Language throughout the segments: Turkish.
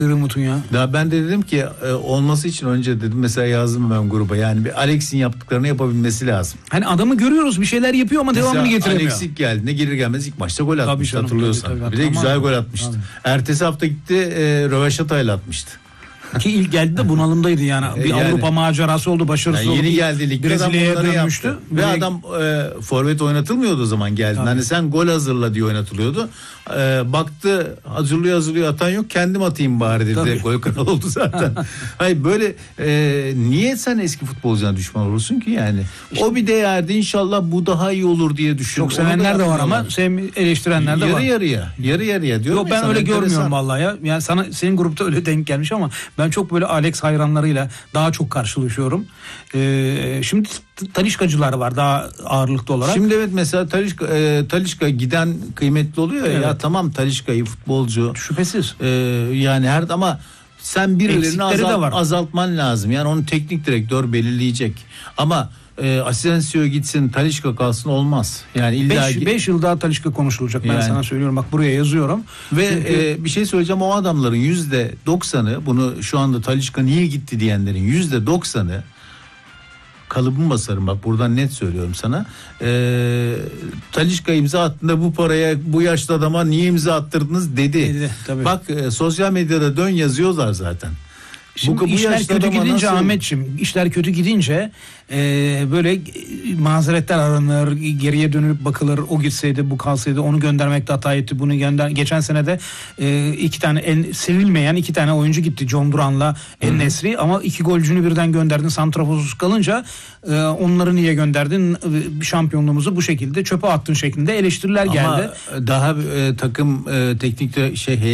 Umut'un ya. Daha ben de dedim ki olması için önce dedim mesela yazdım ben gruba. Yani bir Alex'in yaptıklarını yapabilmesi lazım. Hani adamı görüyoruz bir şeyler yapıyor ama devamını getiremiyor. Alex ilk geldiğinde gelir gelmez ilk maçta gol atmıştı, hatırlıyorsan. Tabii, bir de güzel gol atmıştı. Tabii. Ertesi hafta gitti röveşatayla atmıştı. Ki ilk geldi de bunalımdaydı yani. Bir yani, Avrupa macerası oldu, başarısız oldu. Yeni geldi ligde, Brezilya'ya dönmüştü. Ve adam forvet oynatılmıyordu o zaman geldi. Hani sen gol hazırla diye oynatılıyordu. Baktı hazırlıyor atan yok, kendim atayım bari dedi. Tabii. Gol kralı oldu zaten. Hayır böyle niye sen eski futbolcuna düşman olursun ki yani? İşte, o bir değerdi, inşallah bu daha iyi olur diye düşünüyorum. Çok sevenler de var ama eleştirenler de var. Yarı yarıya diyorum. Yok ben öyle görmüyorum vallahi ya. Yani senin grupta öyle denk gelmiş ama ben çok böyle Alex hayranlarıyla daha çok karşılaşıyorum. Şimdi Talisca'cılar var daha ağırlıklı olarak. Şimdi evet mesela Talisca giden kıymetli oluyor ya. Evet. Ya tamam, Talisca'yı futbolcu. Şüphesiz. Yani ama sen birilerini azaltman lazım. Yani onu teknik direktör belirleyecek. Ama Asensio gitsin, Talisca kalsın olmaz. Yani illa 5 yıl daha Talisca konuşulacak. Ben sana söylüyorum. Bak buraya yazıyorum. Ve çünkü bir şey söyleyeceğim, o adamların %90'ı, bunu şu anda Talisca niye gitti diyenlerin %90'ı, kalıbım basarım bak buradan net söylüyorum sana. Talisca imza attığında bu paraya bu yaşlı adama niye imza attırdınız dedi. Bak sosyal medyada dön yazıyorlar zaten. Şimdi bu işler kötü gidince Ahmetciğim, işler kötü gidince böyle mazeretler aranır, geriye dönüp bakılır, o gitseydi bu kalsaydı, onu göndermekte hata etti, bunu geçen sene de 2 tane sevilmeyen 2 tane oyuncu gitti, John Duran'la En-Nesyri, ama 2 golcünü birden gönderdin, santraforsuz kalınca onları niye gönderdin, şampiyonluğumuzu bu şekilde çöpe attın şeklinde eleştiriler geldi. Ama daha takım teknikte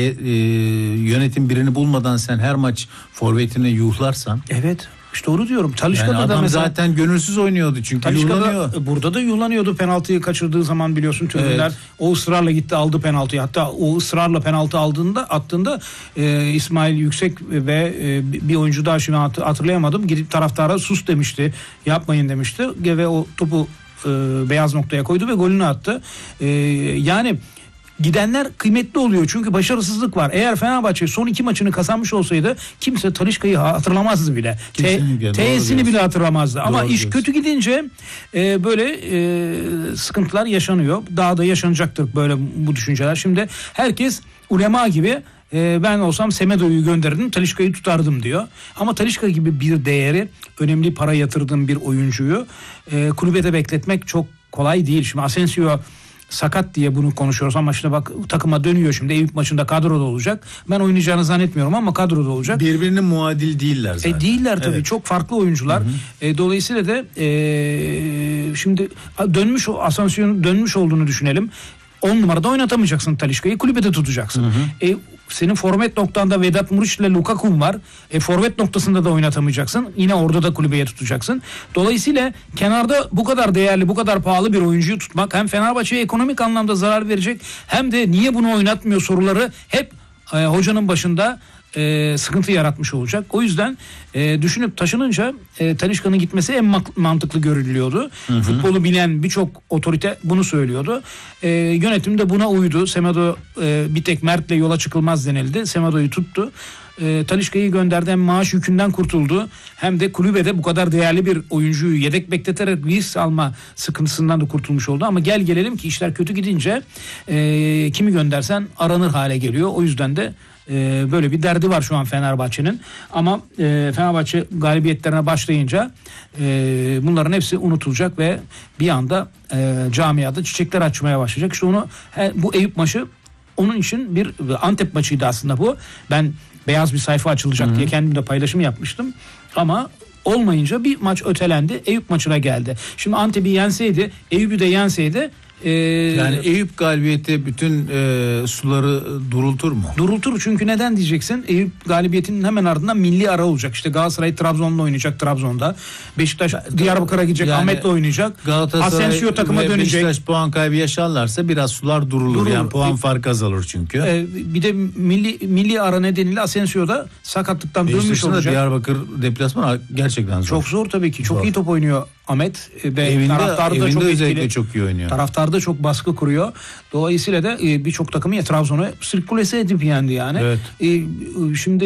yönetim birini bulmadan sen her maç forvetine yuhlarsan. Evet. İşte doğru diyorum. Talisca'da yani adam mesela zaten gönülsüz oynuyordu çünkü yuhlanıyor. Burada da yuhlanıyordu, penaltıyı kaçırdığı zaman biliyorsun tribünler. Evet. O ısrarla gitti aldı penaltıyı. Hatta o ısrarla penaltı attığında İsmail Yüksek ve bir oyuncu daha, şimdi hatırlayamadım, gidip taraftara sus demişti. Yapmayın demişti. Ve o topu beyaz noktaya koydu ve golünü attı. Yani gidenler kıymetli oluyor çünkü başarısızlık var. Eğer Fenerbahçe son 2 maçını kazanmış olsaydı kimse Talisca'yı hatırlamazdı bile. T'sini bile hatırlamazdı. Ama iş kötü gidince böyle sıkıntılar yaşanıyor. Daha da yaşanacaktır böyle bu düşünceler. Şimdi herkes ulema gibi ben olsam Semedo'yu gönderirdim, Talisca'yı tutardım diyor. Ama Talisca gibi bir değeri, önemli para yatırdığım bir oyuncuyu kulübede bekletmek çok kolay değil. Şimdi Asensio sakat diye bunu konuşuyoruz ama işte bak takıma dönüyor şimdi. Eyüp maçında kadroda olacak. Ben oynayacağını zannetmiyorum ama kadroda olacak. Birbirinin muadil değiller zaten. Değiller tabii. Evet. Çok farklı oyuncular. Dolayısıyla da şimdi Asensio'nun dönmüş olduğunu düşünelim. 10 numarada oynatamayacaksın Talisca'yı, kulübede tutacaksın. Senin forvet noktanda Vedat Muriç ile Lukaku'm var. Forvet noktasında da oynatamayacaksın. Yine orada da kulübeye tutacaksın. Dolayısıyla kenarda bu kadar değerli, bu kadar pahalı bir oyuncuyu tutmak hem Fenerbahçe'ye ekonomik anlamda zarar verecek, hem de niye bunu oynatmıyor soruları hep hocanın başında sıkıntı yaratmış olacak. O yüzden düşünüp taşınınca Talisca'nın gitmesi en mantıklı görülüyordu. Futbolu bilen birçok otorite bunu söylüyordu. Yönetim de buna uydu. Semedo bir tek Mert'le yola çıkılmaz denildi. Semedo'yu tuttu. Talisca'yı gönderdi, hem maaş yükünden kurtuldu hem de kulübede bu kadar değerli bir oyuncuyu yedek bekleterek risk alma sıkıntısından da kurtulmuş oldu. Ama gelelim ki işler kötü gidince kimi göndersen aranır hale geliyor. O yüzden de böyle bir derdi var şu an Fenerbahçe'nin. Ama Fenerbahçe galibiyetlerine başlayınca bunların hepsi unutulacak ve bir anda camiada çiçekler açmaya başlayacak. İşte bu Eyüp maçı onun için bir Antep maçıydı aslında bu. Ben beyaz bir sayfa açılacak diye kendim de paylaşım yapmıştım. Ama olmayınca bir maç ötelendi. Eyüp maçına geldi. Şimdi Antep'i yenseydi, Eyüp'ü de yenseydi, yani Eyüp galibiyeti bütün suları durultur mu? Durultur, çünkü neden diyeceksin? Eyüp galibiyetinin hemen ardından milli ara olacak. İşte Galatasaray Trabzon'la oynayacak, Trabzon'da. Beşiktaş Diyarbakır'a gidecek, yani Ahmet'le oynayacak. Asensio takıma dönecek. Beşiktaş puan kaybı yaşarlarsa biraz sular durulur. Yani puan farkı azalır çünkü. Bir de milli ara nedeniyle Asensio da sakatlıktan dönmüş olacak. Diyarbakır deplasmanı gerçekten zor. Çok zor tabii ki. Çok iyi top oynuyor Ahmet ve evinde çok özellikle çok iyi oynuyor. Taraftarda çok baskı kuruyor. Dolayısıyla da birçok takımı Trabzon'u sirkulese edip yendi yani. Evet. Şimdi